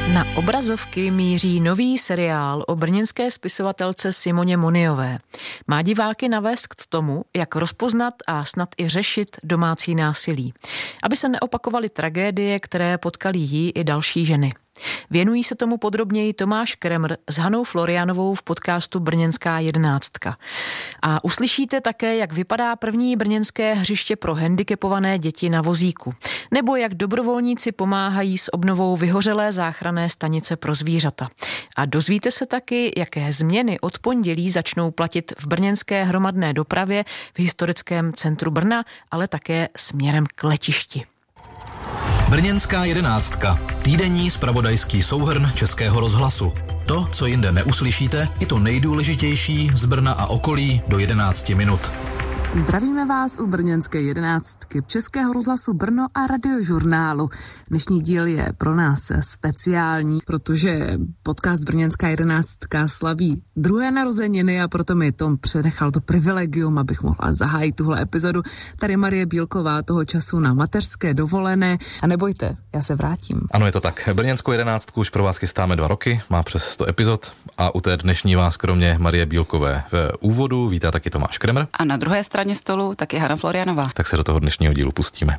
Na obrazovky míří nový seriál o brněnské spisovatelce Simoně Moniové. Má diváky navést k tomu, jak rozpoznat a snad i řešit domácí násilí, aby se neopakovaly tragédie, které potkaly jí i další ženy. Věnují se tomu podrobněji Tomáš Kremr s Hanou Florianovou v podcastu Brněnská 11. A uslyšíte také, jak vypadá první brněnské hřiště pro handicapované děti na vozíku, nebo jak dobrovolníci pomáhají s obnovou vyhořelé záchranné stanice pro zvířata. A dozvíte se taky, jaké změny od pondělí začnou platit v brněnské hromadné dopravě v historickém centru Brna, ale také směrem k letišti. Brněnská 11. Týdenní zpravodajský souhrn Českého rozhlasu. To, co jinde neuslyšíte, i to nejdůležitější z Brna a okolí do 11 minut. Zdravíme vás u Brněnské 11. Českého rozhlasu Brno a radiožurnálu. Dnešní díl je pro nás speciální, protože podcast Brněnská 11. slaví druhé narozeniny a proto mi Tom přenechal to privilegium, abych mohla zahájit tuhle epizodu. Tady Marie Bílková toho času na mateřské dovolené. A nebojte, já se vrátím. Ano, je to tak. Brněnskou 11. už pro vás chystáme 2 roky, má přes 100 epizod a u té dnešní vás kromě Marie Bílkové v úvodu vítá taky Tomáš Kremr. A na druhé straně stolu taky Hana Florianová. Tak se do toho dnešního dílu pustíme.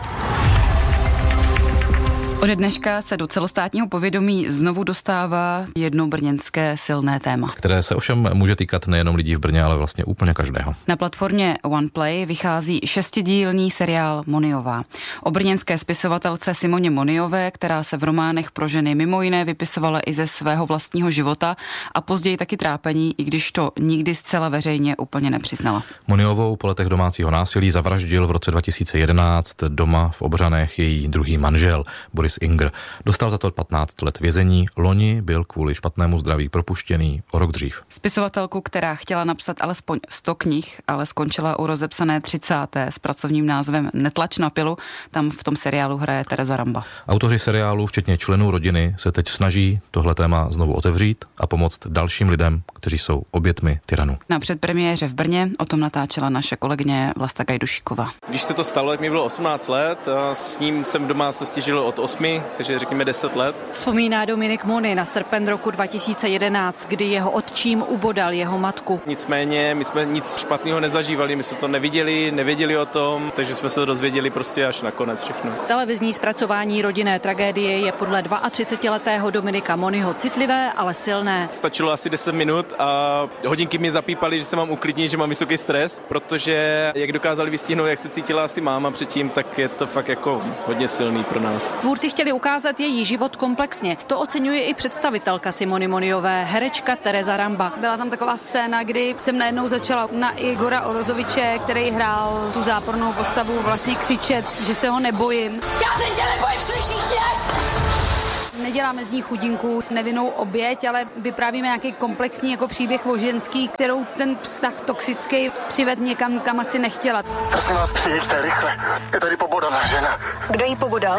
Ode dneška se do celostátního povědomí znovu dostává jedno brněnské silné téma, Které se ovšem může týkat nejenom lidí v Brně, ale vlastně úplně každého. Na platformě OnePlay vychází 6dílný seriál Moniová. O brněnské spisovatelce Simoně Moniové, která se v románech pro ženy mimo jiné vypisovala i ze svého vlastního života a později taky trápení, i když to nikdy zcela veřejně úplně nepřiznala. Moniovou po letech domácího násilí zavraždil v roce 2011 doma v Obřanech její druhý manžel, Boris Inger. Dostal za to 15 let vězení, loni byl kvůli špatnému zdraví propuštěný o rok dřív. Spisovatelku, která chtěla napsat alespoň 100 knih, ale skončila u rozepsané 30. s pracovním názvem Netlač na pilu, tam v tom seriálu hraje Tereza Ramba. Autoři seriálu, včetně členů rodiny, se teď snaží tohle téma znovu otevřít a pomoct dalším lidem, kteří jsou obětmi tyranů. Na předpremiéře v Brně o tom natáčela naše kolegyně Vlasta Gajdušíková. Když se to stalo, tak mi bylo 18 let a s ním jsem v domácnosti žil od 8, takže řekněme 10 let. Vzpomíná Dominik Mony na srpen roku 2011, kdy jeho otčím ubodal jeho matku. Nicméně my jsme nic špatného nezažívali, my jsme to nevěděli o tom, takže jsme se to dozvěděli prostě až nakonec všechno. Televizní zpracování rodinné tragédie je podle 32letého Dominika Monyho citlivé, ale silné. Stačilo asi 10 minut a hodinky mi zapípaly, že se mám uklidnit, že mám vysoký stres, protože jak dokázali vystihnout, jak se cítila asi máma předtím, tak je to fakt jako hodně silný pro nás. Tvůrci chtěli ukázat její život komplexně. To oceňuje i představitelka Simony Moniové, herečka Tereza Ramba. Byla tam taková scéna, kdy jsem najednou začala na Igora Orozoviče, který hrál tu zápornou postavu, vlastně křičet, že se ho nebojím. Já se tě nebojím, slyšíš mě? Neděláme z ní chudinku, nevinnou oběť, ale vyprávíme nějaký komplexní jako příběh o ženský, kterou ten vztah toxický přived někam, kam asi nechtěla. Prosím vás, přijeďte rychle. Je tady pobodaná žena. Kdo jí pobodal?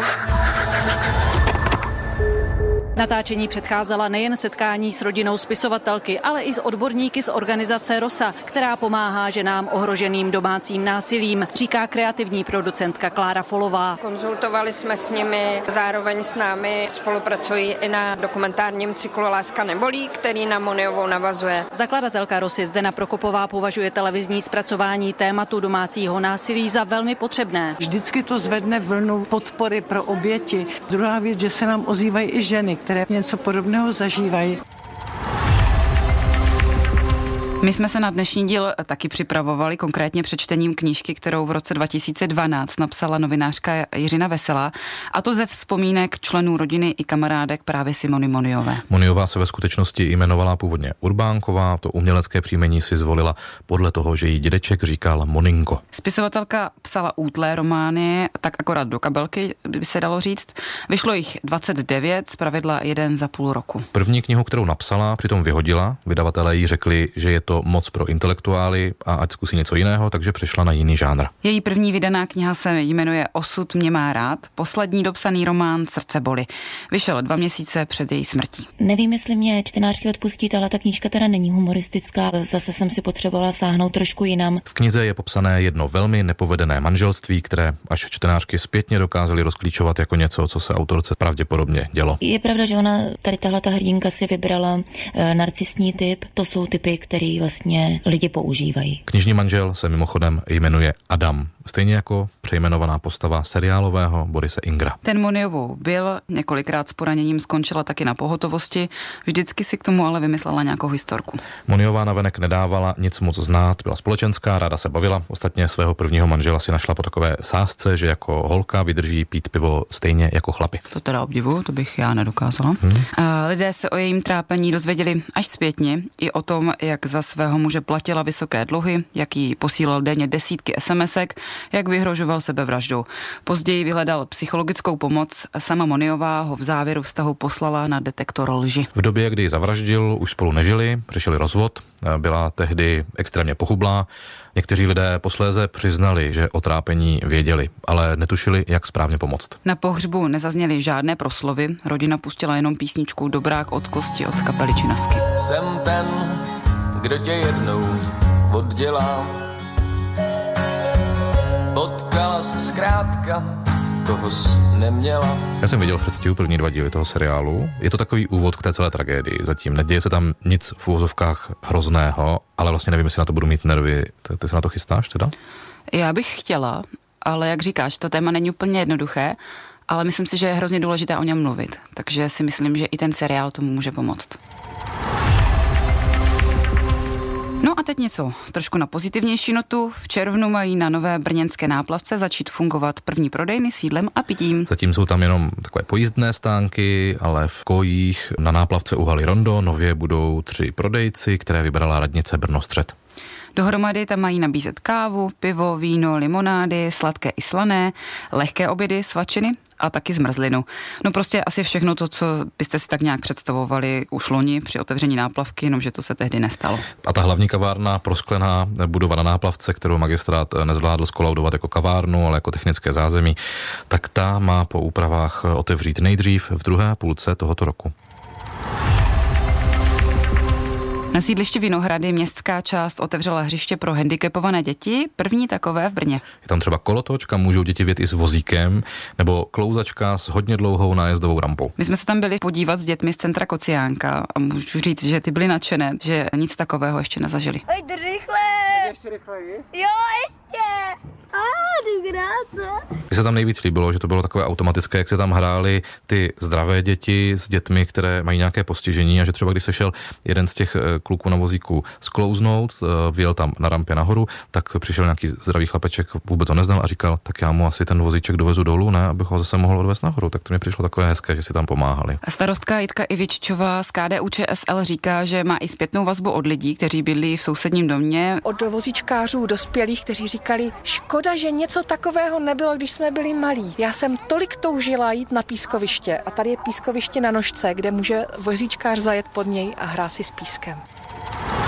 Natáčení předcházela nejen setkání s rodinou spisovatelky, ale i s odborníky z organizace ROSA, která pomáhá ženám ohroženým domácím násilím, říká kreativní producentka Klára Folová. Konzultovali jsme s nimi, zároveň s námi spolupracují i na dokumentárním cyklu Láska nebolí, který na Moniovou navazuje. Zakladatelka ROSy Zdena Prokopová považuje televizní zpracování tématu domácího násilí za velmi potřebné. Vždycky to zvedne vlnu podpory pro oběti. Druhá věc, že se nám ozývají i ženy, které něco podobného zažívají. My jsme se na dnešní díl taky připravovali, konkrétně přečtením knížky, kterou v roce 2012 napsala novinářka Jiřina Veselá, a to ze vzpomínek členů rodiny i kamarádek právě Simony Moniové. Moniová se ve skutečnosti jmenovala původně Urbánková, to umělecké příjmení si zvolila podle toho, že jí dědeček říkal Moninko. Spisovatelka psala útlé romány, tak akorát do kabelky, kdyby se dalo říct. Vyšlo jich 29, zpravidla 1 za půl roku. První knihu, kterou napsala, přitom vyhodila. Vydavatelé jí řekli, že je to moc pro intelektuály a ať zkusí něco jiného, takže přešla na jiný žánr. Její první vydaná kniha se jmenuje Osud mě má rád, poslední dopsaný román Srdce boli. Vyšel 2 měsíce před její smrtí. Nevím, jestli mě čtenářky odpustí, ale ta knížka teda není humoristická. Zase jsem si potřebovala sáhnout trošku jinam. V knize je popsané jedno velmi nepovedené manželství, které až čtenářky zpětně dokázaly rozklíčovat jako něco, co se autorce pravděpodobně dělo. Je pravda, že ona tady tahleta hrdinka si vybrala narcistní typ. To jsou typy, který vlastně lidi používají. Knižní manžel se mimochodem jmenuje Adam, stejně jako přejmenovaná postava seriálového Borise Ingra. Ten Moniovou byl, několikrát s poraněním skončila taky na pohotovosti, vždycky si k tomu ale vymyslela nějakou historku. Moniová navenek nedávala nic moc znát, byla společenská, ráda se bavila, ostatně svého prvního manžela si našla po takové sázce, že jako holka vydrží pít pivo stejně jako chlapi. To teda obdivuju, to bych já nedokázala. Lidé se o jejím trápení dozvěděli až zpětně, i o tom, jak za svého muže platila vysoké dluhy, jak jí posílal denně desítky SMSek, jak vyhrožoval sebevraždou. Později vyhledal psychologickou pomoc, sama Moniová ho v závěru vztahu poslala na detektor lži. V době, kdy ji zavraždil, už spolu nežili, řešili rozvod, byla tehdy extrémně pochublá. Někteří lidé posléze přiznali, že o trápení věděli, ale netušili, jak správně pomoct. Na pohřbu nezazněly žádné proslovy, rodina pustila jenom písničku Dobrák od kosti od kapely Činasky. Jsem ten, kdo tě jednou oddělá. Potkala se zkrátka, koho jsi neměla. Já jsem viděl v předstihu první 2 díly toho seriálu. Je to takový úvod k té celé tragédii. Zatím neděje se tam nic v uvozovkách hrozného, ale vlastně nevím, jestli na to budu mít nervy. Ty se na to chystáš teda? Já bych chtěla, ale jak říkáš, to téma není úplně jednoduché, ale myslím si, že je hrozně důležité o něm mluvit. Takže si myslím, že i ten seriál tomu může pomoct. No a teď něco trošku na pozitivnější notu. V červnu mají na nové brněnské náplavce začít fungovat první prodejny s jídlem a pitím. Zatím jsou tam jenom takové pojízdné stánky, ale v Kojích na náplavce u haly Rondo nově budou 3 prodejci, které vybrala radnice Brno-Střed. Dohromady tam mají nabízet kávu, pivo, víno, limonády, sladké i slané, lehké obědy, svačiny a taky zmrzlinu. No prostě asi všechno to, co byste si tak nějak představovali už loni při otevření náplavky, jenomže to se tehdy nestalo. A ta hlavní kavárna, prosklená budova na náplavce, kterou magistrát nezvládl skolaudovat jako kavárnu, ale jako technické zázemí, tak ta má po úpravách otevřít nejdřív v druhé půlce tohoto roku. Na sídlišti Vinohrady městská část otevřela hřiště pro handicapované děti, první takové v Brně. Je tam třeba kolotoč, kam můžou děti vjet i s vozíkem, nebo klouzačka s hodně dlouhou nájezdovou rampou. My jsme se tam byli podívat s dětmi z centra Kociánka a můžu říct, že ty byly nadšené, že nic takového ještě nezažili. Pojď rychle! Ještě rychleji? Jo, ještě! Ty krása. Mně se tam nejvíc líbilo, že to bylo takové automatické, jak se tam hrály ty zdravé děti s dětmi, které mají nějaké postižení a že třeba když se šel jeden z těch kluků na vozíku sklouznout, vyjel tam na rampě nahoru, tak přišel nějaký zdravý chlapeček, vůbec to neznal a říkal, tak já mu asi ten vozíček dovezu dolů, ne, abych ho zase mohl odvést nahoru. Tak to mi přišlo takové hezké, že si tam pomáhali. Starostka Jitka Iviččová z KDU-ČSL říká, že má i zpětnou vazbu od lidí, kteří bydlí v sousedním domě. Od vozíčkářů dospělých, kteří říkali, škoda, že něco takového nebylo, když jsme byli malí. Já jsem tolik toužila jít na pískoviště a tady je pískoviště na Nožce, kde může vozíčkář zajet pod něj a hrát si s pískem.